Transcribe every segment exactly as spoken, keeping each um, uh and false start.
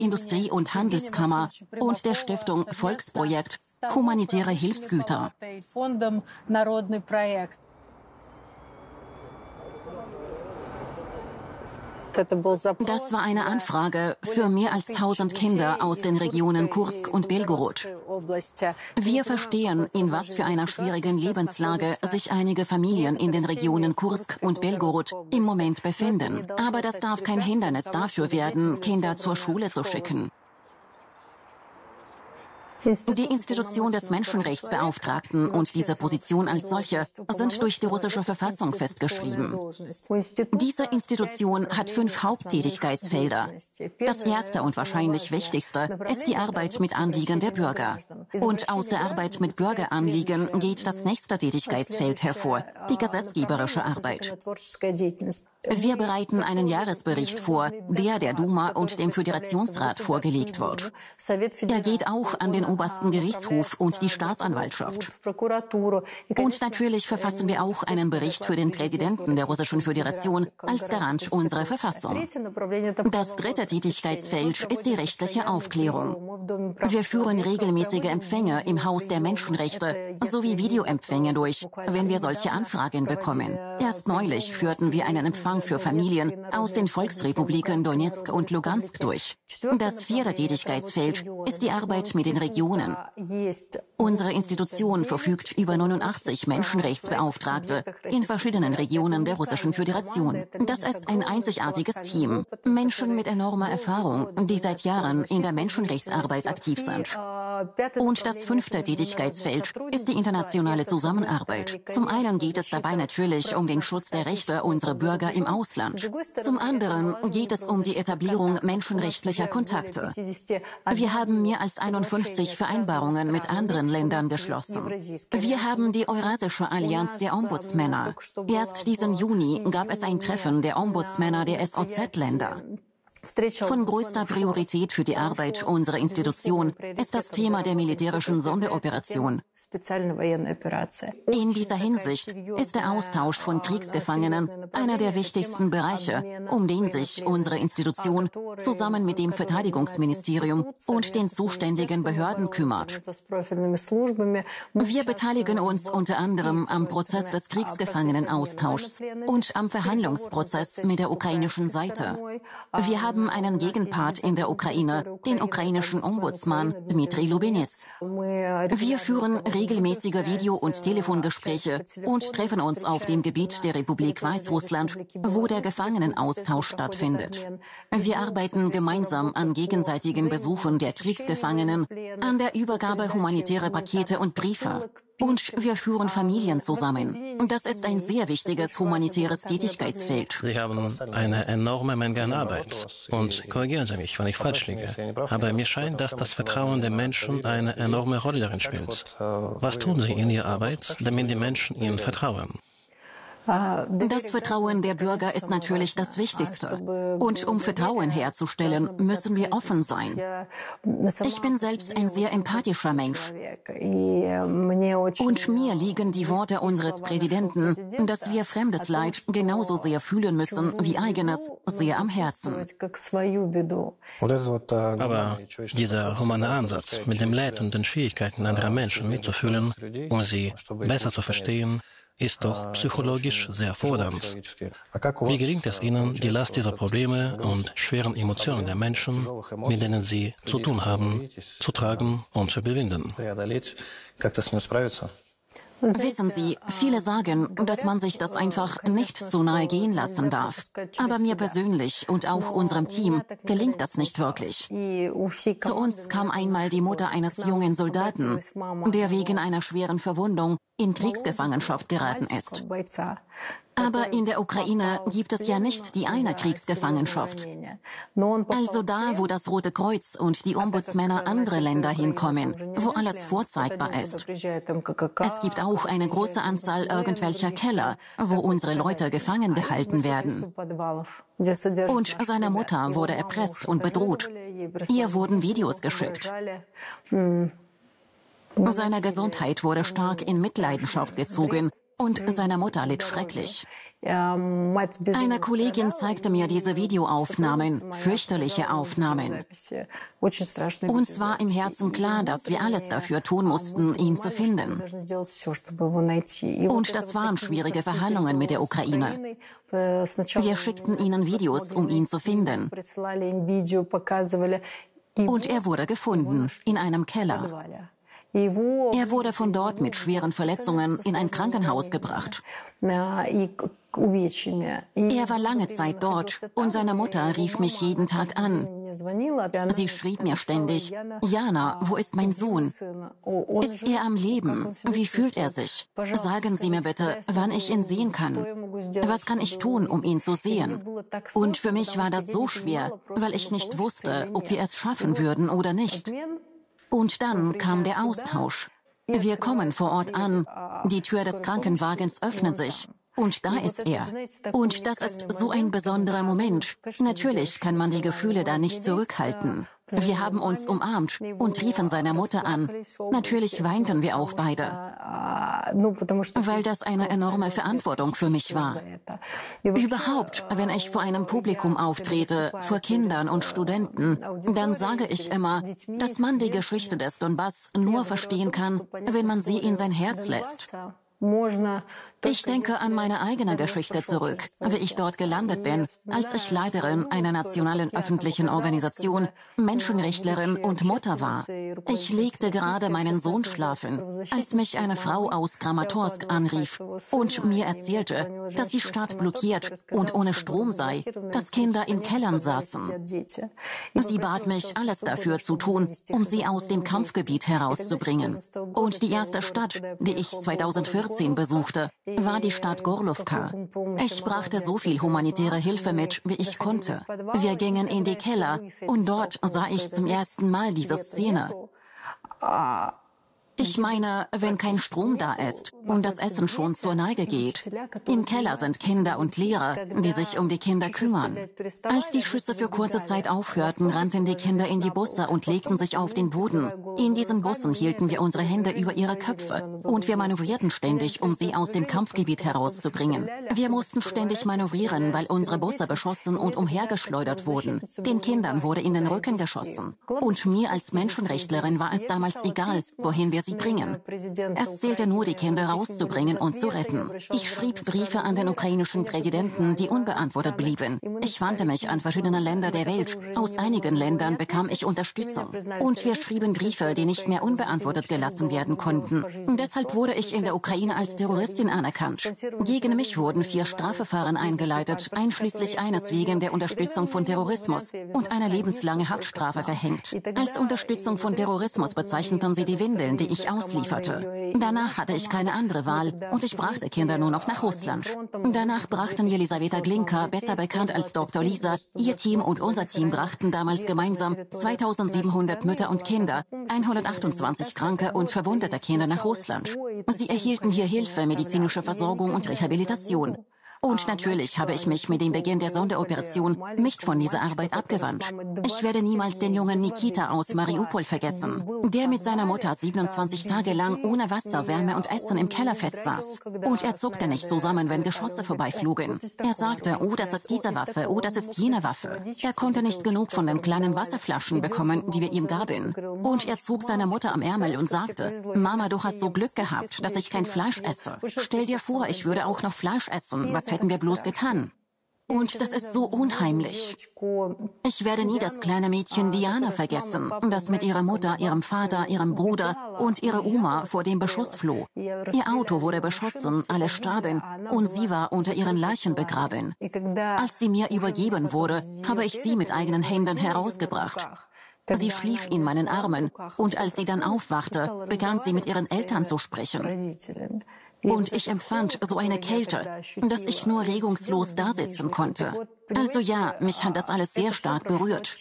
Industrie- und Handelskammer und der Stiftung Volksprojekt Humanitäre Hilfsgüter. Das war eine Anfrage für mehr als tausend Kinder aus den Regionen Kursk und Belgorod. Wir verstehen, in was für einer schwierigen Lebenslage sich einige Familien in den Regionen Kursk und Belgorod im Moment befinden. Aber das darf kein Hindernis dafür werden, Kinder zur Schule zu schicken. Die Institution des Menschenrechtsbeauftragten und diese Position als solche sind durch die russische Verfassung festgeschrieben. Diese Institution hat fünf Haupttätigkeitsfelder. Das erste und wahrscheinlich wichtigste ist die Arbeit mit Anliegen der Bürger. Und aus der Arbeit mit Bürgeranliegen geht das nächste Tätigkeitsfeld hervor, die gesetzgeberische Arbeit. Wir bereiten einen Jahresbericht vor, der der Duma und dem Föderationsrat vorgelegt wird. Er geht auch an den obersten Gerichtshof und die Staatsanwaltschaft. Und natürlich verfassen wir auch einen Bericht für den Präsidenten der Russischen Föderation als Garant unserer Verfassung. Das dritte Tätigkeitsfeld ist die rechtliche Aufklärung. Wir führen regelmäßige Empfänge im Haus der Menschenrechte sowie Videoempfänge durch, wenn wir solche Anfragen bekommen. Erst neulich führten wir einen Empfang für Familien aus den Volksrepubliken Donetsk und Lugansk durch. Das vierte Tätigkeitsfeld ist die Arbeit mit den Regionen. Unsere Institution verfügt über neunundachtzig Menschenrechtsbeauftragte in verschiedenen Regionen der Russischen Föderation. Das ist ein einzigartiges Team. Menschen mit enormer Erfahrung, die seit Jahren in der Menschenrechtsarbeit aktiv sind. Und das fünfte Tätigkeitsfeld ist die internationale Zusammenarbeit. Zum einen geht es dabei natürlich um den Schutz der Rechte unserer Bürger im Ausland. Zum anderen geht es um die Etablierung menschenrechtlicher Kontakte. Wir haben mehr als einundfünfzig Vereinbarungen mit anderen Ländern geschlossen. Wir haben die Eurasische Allianz der Ombudsmänner. Erst diesen Juni gab es ein Treffen der Ombudsmänner der S O Z-Länder. Von größter Priorität für die Arbeit unserer Institution ist das Thema der militärischen Sonderoperation. In dieser Hinsicht ist der Austausch von Kriegsgefangenen einer der wichtigsten Bereiche, um den sich unsere Institution zusammen mit dem Verteidigungsministerium und den zuständigen Behörden kümmert. Wir beteiligen uns unter anderem am Prozess des Kriegsgefangenenaustauschs und am Verhandlungsprozess mit der ukrainischen Seite. Wir haben einen Gegenpart in der Ukraine, den ukrainischen Ombudsmann Dmitri Lubinets. Wir führen regelmäßige Video- und Telefongespräche und treffen uns auf dem Gebiet der Republik Weißrussland, wo der Gefangenenaustausch stattfindet. Wir arbeiten gemeinsam an gegenseitigen Besuchen der Kriegsgefangenen, an der Übergabe humanitärer Pakete und Briefe. Und wir führen Familien zusammen. Das ist ein sehr wichtiges humanitäres Tätigkeitsfeld. Sie haben eine enorme Menge an Arbeit. Und korrigieren Sie mich, wenn ich falsch liege. Aber mir scheint, dass das Vertrauen der Menschen eine enorme Rolle darin spielt. Was tun Sie in Ihrer Arbeit, damit die Menschen Ihnen vertrauen? Das Vertrauen der Bürger ist natürlich das Wichtigste. Und um Vertrauen herzustellen, müssen wir offen sein. Ich bin selbst ein sehr empathischer Mensch. Und mir liegen die Worte unseres Präsidenten, dass wir fremdes Leid genauso sehr fühlen müssen wie eigenes, sehr am Herzen. Aber dieser humane Ansatz, mit dem Leid und den Schwierigkeiten anderer Menschen mitzufühlen, um sie besser zu verstehen, ist doch psychologisch sehr fordernd. Wie gelingt es Ihnen, die Last dieser Probleme und schweren Emotionen der Menschen, mit denen Sie zu tun haben, zu tragen und zu überwinden? Wissen Sie, viele sagen, dass man sich das einfach nicht so nahe gehen lassen darf. Aber mir persönlich und auch unserem Team gelingt das nicht wirklich. Zu uns kam einmal die Mutter eines jungen Soldaten, der wegen einer schweren Verwundung in Kriegsgefangenschaft geraten ist. Aber in der Ukraine gibt es ja nicht die eine Kriegsgefangenschaft. Also da, wo das Rote Kreuz und die Ombudsmänner andere Länder hinkommen, wo alles vorzeigbar ist. Es gibt auch eine große Anzahl irgendwelcher Keller, wo unsere Leute gefangen gehalten werden. Und seine Mutter wurde erpresst und bedroht. Ihr wurden Videos geschickt. Seine Gesundheit wurde stark in Mitleidenschaft gezogen und seine Mutter litt schrecklich. Eine Kollegin zeigte mir diese Videoaufnahmen, fürchterliche Aufnahmen. Uns war im Herzen klar, dass wir alles dafür tun mussten, ihn zu finden. Und das waren schwierige Verhandlungen mit der Ukraine. Wir schickten ihnen Videos, um ihn zu finden. Und er wurde gefunden, in einem Keller. Er wurde von dort mit schweren Verletzungen in ein Krankenhaus gebracht. Er war lange Zeit dort und seine Mutter rief mich jeden Tag an. Sie schrieb mir ständig: Jana, wo ist mein Sohn? Ist er am Leben? Wie fühlt er sich? Sagen Sie mir bitte, wann ich ihn sehen kann. Was kann ich tun, um ihn zu sehen? Und für mich war das so schwer, weil ich nicht wusste, ob wir es schaffen würden oder nicht. Und dann kam der Austausch. Wir kommen vor Ort an, die Tür des Krankenwagens öffnet sich. Und da ist er. Und das ist so ein besonderer Moment. Natürlich kann man die Gefühle da nicht zurückhalten. Wir haben uns umarmt und riefen seine Mutter an. Natürlich weinten wir auch beide, weil das eine enorme Verantwortung für mich war. Überhaupt, wenn ich vor einem Publikum auftrete, vor Kindern und Studenten, dann sage ich immer, dass man die Geschichte des Donbass nur verstehen kann, wenn man sie in sein Herz lässt. Ich denke an meine eigene Geschichte zurück, wie ich dort gelandet bin, als ich Leiterin einer nationalen öffentlichen Organisation, Menschenrechtlerin und Mutter war. Ich legte gerade meinen Sohn schlafen, als mich eine Frau aus Kramatorsk anrief und mir erzählte, dass die Stadt blockiert und ohne Strom sei, dass Kinder in Kellern saßen. Sie bat mich, alles dafür zu tun, um sie aus dem Kampfgebiet herauszubringen. Und die erste Stadt, die ich zweitausendvierzehn besuchte, war die Stadt Gorlowka. Ich brachte so viel humanitäre Hilfe mit, wie ich konnte. Wir gingen in die Keller und dort sah ich zum ersten Mal diese Szene. Ich meine, wenn kein Strom da ist und das Essen schon zur Neige geht. Im Keller sind Kinder und Lehrer, die sich um die Kinder kümmern. Als die Schüsse für kurze Zeit aufhörten, rannten die Kinder in die Busse und legten sich auf den Boden. In diesen Bussen hielten wir unsere Hände über ihre Köpfe und wir manövrierten ständig, um sie aus dem Kampfgebiet herauszubringen. Wir mussten ständig manövrieren, weil unsere Busse beschossen und umhergeschleudert wurden. Den Kindern wurde in den Rücken geschossen. Und mir als Menschenrechtlerin war es damals egal, wohin wir sie bringen. Es zählte nur, die Kinder rauszubringen und zu retten. Ich schrieb Briefe an den ukrainischen Präsidenten, die unbeantwortet blieben. Ich wandte mich an verschiedene Länder der Welt. Aus einigen Ländern bekam ich Unterstützung. Und wir schrieben Briefe, die nicht mehr unbeantwortet gelassen werden konnten. Und deshalb wurde ich in der Ukraine als Terroristin anerkannt. Gegen mich wurden vier Strafverfahren eingeleitet, einschließlich eines wegen der Unterstützung von Terrorismus und eine lebenslange Haftstrafe verhängt. Als Unterstützung von Terrorismus bezeichneten sie die Windeln, die ich auslieferte. Danach hatte ich keine andere Wahl und ich brachte Kinder nur noch nach Russland. Danach brachten Jelisaweta Glinka, besser bekannt als Doktor Lisa, ihr Team und unser Team brachten damals gemeinsam zweitausendsiebenhundert Mütter und Kinder, hundertachtundzwanzig kranke und verwundete Kinder nach Russland. Sie erhielten hier Hilfe, medizinische Versorgung und Rehabilitation. Und natürlich habe ich mich mit dem Beginn der Sonderoperation nicht von dieser Arbeit abgewandt. Ich werde niemals den jungen Nikita aus Mariupol vergessen, der mit seiner Mutter siebenundzwanzig Tage lang ohne Wasser, Wärme und Essen im Keller festsaß. Und er zuckte nicht zusammen, wenn Geschosse vorbeiflogen. Er sagte, oh, das ist diese Waffe, oh, das ist jene Waffe. Er konnte nicht genug von den kleinen Wasserflaschen bekommen, die wir ihm gaben. Und er zog seine Mutter am Ärmel und sagte, Mama, du hast so Glück gehabt, dass ich kein Fleisch esse. Stell dir vor, ich würde auch noch Fleisch essen. Was hätten wir bloß getan? Und das ist so unheimlich. Ich werde nie das kleine Mädchen Diana vergessen, das mit ihrer Mutter, ihrem Vater, ihrem Bruder und ihrer Oma vor dem Beschuss floh. Ihr Auto wurde beschossen, alle starben und sie war unter ihren Leichen begraben. Als sie mir übergeben wurde, habe ich sie mit eigenen Händen herausgebracht. Sie schlief in meinen Armen und als sie dann aufwachte, begann sie mit ihren Eltern zu sprechen. Und ich empfand so eine Kälte, dass ich nur regungslos dasitzen konnte. Also ja, mich hat das alles sehr stark berührt.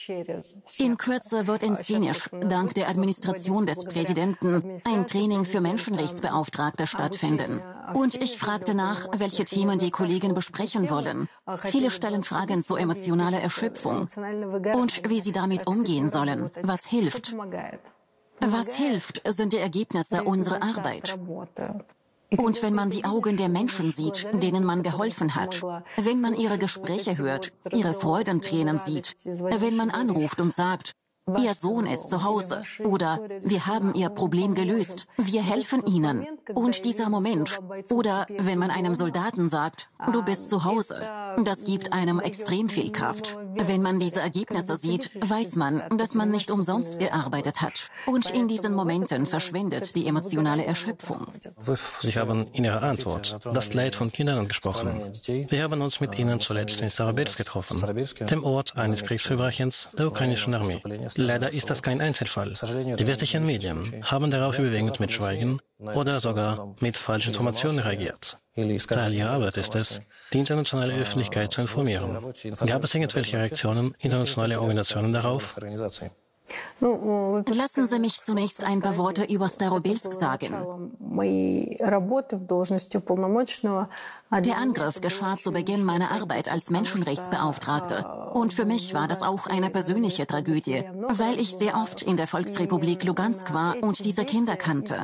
In Kürze wird in Senisch, dank der Administration des Präsidenten, ein Training für Menschenrechtsbeauftragte stattfinden. Und ich fragte nach, welche Themen die Kollegen besprechen wollen. Viele stellen Fragen zur emotionalen Erschöpfung und wie sie damit umgehen sollen. Was hilft? Was hilft, sind die Ergebnisse unserer Arbeit. Und wenn man die Augen der Menschen sieht, denen man geholfen hat, wenn man ihre Gespräche hört, ihre Freudentränen sieht, wenn man anruft und sagt, Ihr Sohn ist zu Hause oder wir haben Ihr Problem gelöst, wir helfen Ihnen. Und dieser Moment, oder wenn man einem Soldaten sagt, du bist zu Hause, das gibt einem extrem viel Kraft. Wenn man diese Ergebnisse sieht, weiß man, dass man nicht umsonst gearbeitet hat. Und in diesen Momenten verschwindet die emotionale Erschöpfung. Sie haben in Ihrer Antwort das Leid von Kindern angesprochen. Wir haben uns mit Ihnen zuletzt in Starobelsk getroffen, dem Ort eines Kriegsverbrechens der ukrainischen Armee. Leider ist das kein Einzelfall. Die westlichen Medien haben darauf überwiegend mit Schweigen oder sogar mit falschen Informationen reagiert. Teil ihrer Arbeit ist es, die internationale Öffentlichkeit zu informieren. Gab es irgendwelche Reaktionen internationaler Organisationen darauf? Lassen Sie mich zunächst ein paar Worte über Starobelsk sagen. Der Angriff geschah zu Beginn meiner Arbeit als Menschenrechtsbeauftragte. Und für mich war das auch eine persönliche Tragödie, weil ich sehr oft in der Volksrepublik Lugansk war und diese Kinder kannte.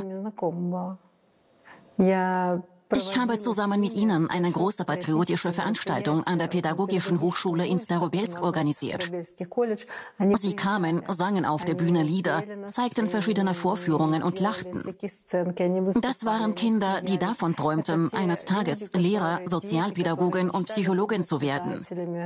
Ich habe zusammen mit Ihnen eine große patriotische Veranstaltung an der Pädagogischen Hochschule in Starobelsk organisiert. Sie kamen, sangen auf der Bühne Lieder, zeigten verschiedene Vorführungen und lachten. Das waren Kinder, die davon träumten, eines Tages Lehrer, Sozialpädagogin und Psychologin zu werden.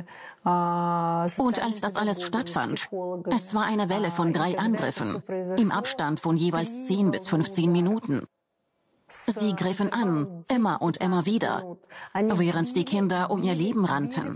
Und als das alles stattfand, es war eine Welle von drei Angriffen, im Abstand von jeweils zehn bis fünfzehn Minuten. Sie griffen an, immer und immer wieder, während die Kinder um ihr Leben rannten.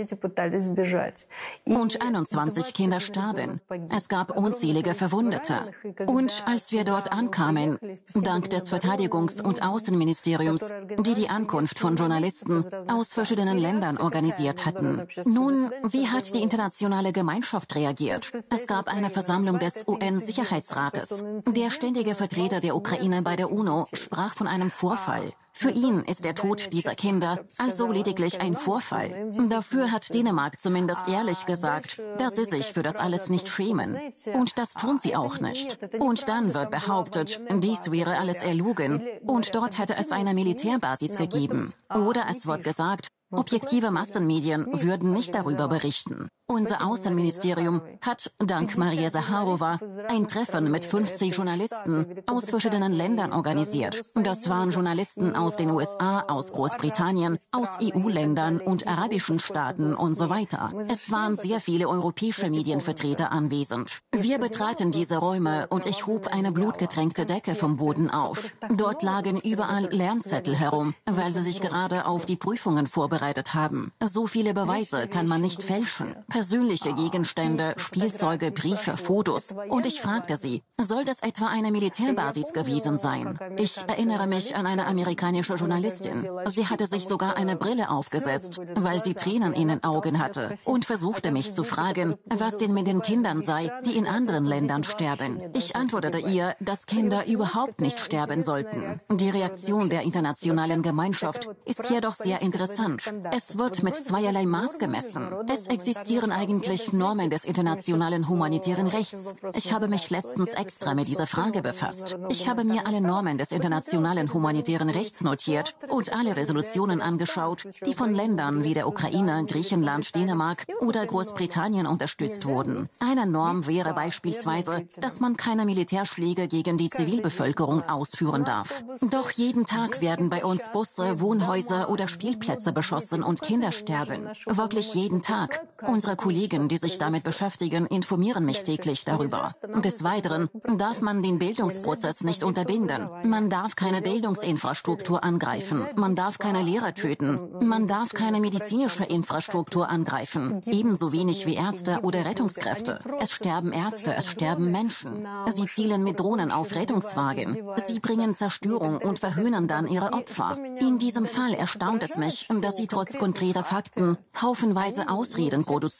Und einundzwanzig Kinder starben. Es gab unzählige Verwundete. Und als wir dort ankamen, dank des Verteidigungs- und Außenministeriums, die die Ankunft von Journalisten aus verschiedenen Ländern organisiert hatten. Nun, wie hat die internationale Gemeinschaft reagiert? Es gab eine Versammlung des U N-Sicherheitsrates. Der ständige Vertreter der Ukraine bei der UNO sprach von einem Vorfall. Für ihn ist der Tod dieser Kinder also lediglich ein Vorfall. Dafür hat Dänemark zumindest ehrlich gesagt, dass sie sich für das alles nicht schämen. Und das tun sie auch nicht. Und dann wird behauptet, dies wäre alles erlogen und dort hätte es eine Militärbasis gegeben. Oder es wird gesagt, objektive Massenmedien würden nicht darüber berichten. Unser Außenministerium hat, dank Maria Zaharova, ein Treffen mit fünfzig Journalisten aus verschiedenen Ländern organisiert. Das waren Journalisten aus den U S A, aus Großbritannien, aus E U-Ländern und arabischen Staaten und so weiter. Es waren sehr viele europäische Medienvertreter anwesend. Wir betraten diese Räume und ich hob eine blutgetränkte Decke vom Boden auf. Dort lagen überall Lernzettel herum, weil sie sich gerade auf die Prüfungen vorbereitet haben. So viele Beweise kann man nicht fälschen. Persönliche Gegenstände, Spielzeuge, Briefe, Fotos. Und ich fragte sie, soll das etwa eine Militärbasis gewesen sein? Ich erinnere mich an eine amerikanische Journalistin. Sie hatte sich sogar eine Brille aufgesetzt, weil sie Tränen in den Augen hatte und versuchte mich zu fragen, was denn mit den Kindern sei, die in anderen Ländern sterben. Ich antwortete ihr, dass Kinder überhaupt nicht sterben sollten. Die Reaktion der internationalen Gemeinschaft ist jedoch sehr interessant. Es wird mit zweierlei Maß gemessen. Es existieren eigentlich Normen des internationalen humanitären Rechts. Ich habe mich letztens extra mit dieser Frage befasst. Ich habe mir alle Normen des internationalen humanitären Rechts notiert und alle Resolutionen angeschaut, die von Ländern wie der Ukraine, Griechenland, Dänemark oder Großbritannien unterstützt wurden. Eine Norm wäre beispielsweise, dass man keine Militärschläge gegen die Zivilbevölkerung ausführen darf. Doch jeden Tag werden bei uns Busse, Wohnhäuser oder Spielplätze beschossen und Kinder sterben. Wirklich jeden Tag. Unsere Kollegen, die sich damit beschäftigen, informieren mich täglich darüber. Des Weiteren darf man den Bildungsprozess nicht unterbinden. Man darf keine Bildungsinfrastruktur angreifen. Man darf keine Lehrer töten. Man darf keine medizinische Infrastruktur angreifen. Ebenso wenig wie Ärzte oder Rettungskräfte. Es sterben Ärzte, es sterben Menschen. Sie zielen mit Drohnen auf Rettungswagen. Sie bringen Zerstörung und verhöhnen dann ihre Opfer. In diesem Fall erstaunt es mich, dass sie trotz konkreter Fakten haufenweise Ausreden produzieren.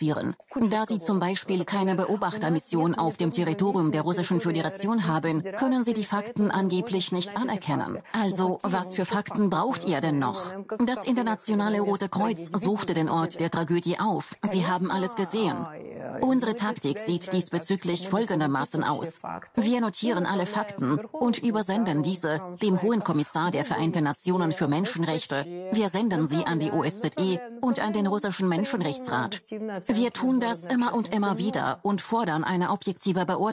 falsifizieren. Da sie zum Beispiel keine Beobachtermission auf dem Territorium der Russischen Föderation haben, können sie die Fakten angeblich nicht anerkennen. Also, was für Fakten braucht ihr denn noch? Das Internationale Rote Kreuz suchte den Ort der Tragödie auf. Sie haben alles gesehen. Unsere Taktik sieht diesbezüglich folgendermaßen aus. Wir notieren alle Fakten und übersenden diese dem Hohen Kommissar der Vereinten Nationen für Menschenrechte. Wir senden sie an die O S Z E und an den russischen Menschenrechtsrat. Wir tun das immer und immer wieder und fordern eine objektive Beurteilung